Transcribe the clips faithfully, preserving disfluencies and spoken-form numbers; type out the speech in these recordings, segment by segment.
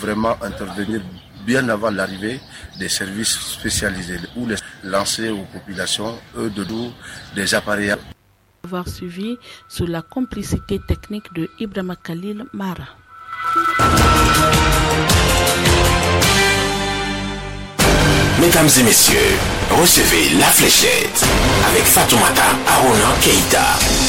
vraiment intervenir bien avant l'arrivée des services spécialisés ou les lancer aux populations, eux de nous, des appareils. Avoir suivi sous la complicité technique de Ibrahima Khalil Mara. Mesdames et messieurs, recevez la fléchette avec Fatoumata Arona Keïta.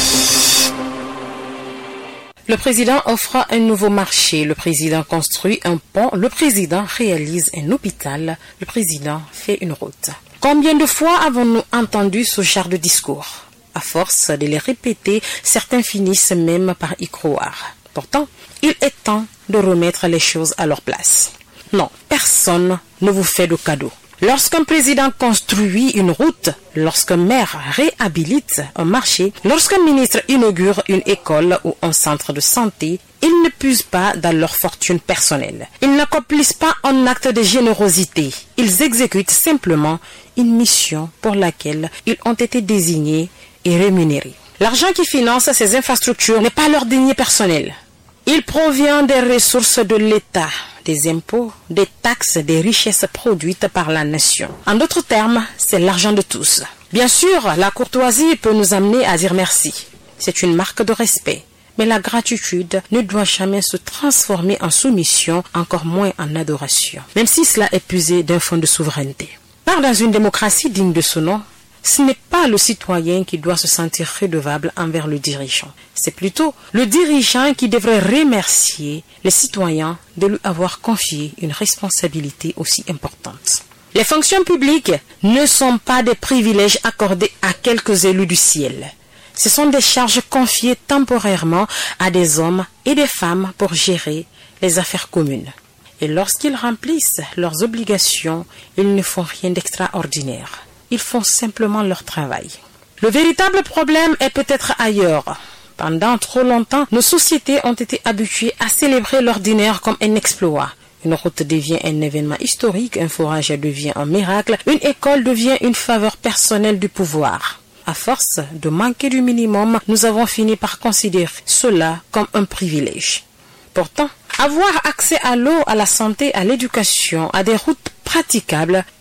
Le président offre un nouveau marché, le président construit un pont, le président réalise un hôpital, le président fait une route. Combien de fois avons-nous entendu ce genre de discours? À force de les répéter, certains finissent même par y croire. Pourtant, il est temps de remettre les choses à leur place. Non, personne ne vous fait de cadeau. Lorsqu'un président construit une route, lorsqu'un maire réhabilite un marché, lorsqu'un ministre inaugure une école ou un centre de santé, ils ne puisent pas dans leur fortune personnelle. Ils n'accomplissent pas un acte de générosité. Ils exécutent simplement une mission pour laquelle ils ont été désignés et rémunérés. L'argent qui finance ces infrastructures n'est pas leur denier personnel. Il provient des ressources de l'État, des impôts, des taxes, des richesses produites par la nation. En d'autres termes, c'est l'argent de tous. Bien sûr, la courtoisie peut nous amener à dire merci. C'est une marque de respect. Mais la gratitude ne doit jamais se transformer en soumission, encore moins en adoration, même si cela est puisé d'un fond de souveraineté. Car dans une démocratie digne de ce nom, ce n'est pas le citoyen qui doit se sentir redevable envers le dirigeant. C'est plutôt le dirigeant qui devrait remercier les citoyens de lui avoir confié une responsabilité aussi importante. Les fonctions publiques ne sont pas des privilèges accordés à quelques élus du ciel. Ce sont des charges confiées temporairement à des hommes et des femmes pour gérer les affaires communes. Et lorsqu'ils remplissent leurs obligations, ils ne font rien d'extraordinaire. Ils font simplement leur travail. Le véritable problème est peut-être ailleurs. Pendant trop longtemps, nos sociétés ont été habituées à célébrer l'ordinaire comme un exploit. Une route devient un événement historique, un forage devient un miracle, une école devient une faveur personnelle du pouvoir. À force de manquer du minimum, nous avons fini par considérer cela comme un privilège. Pourtant, avoir accès à l'eau, à la santé, à l'éducation, à des routes praticables